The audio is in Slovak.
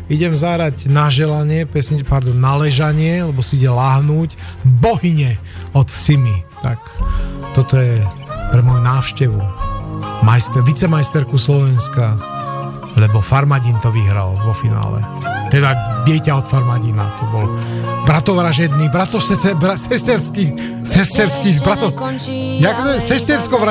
idem zahrať na želanie, na ležanie, lebo si ide láhnúť Bohyne od Simi. Tak toto je pre moju návštevu. Vicemajsterku Slovenska, lebo Farmadín to vyhral vo finále. Teda dieťa od Farmadína, to bol bratovražedný, sesterský, jak to je, sestersko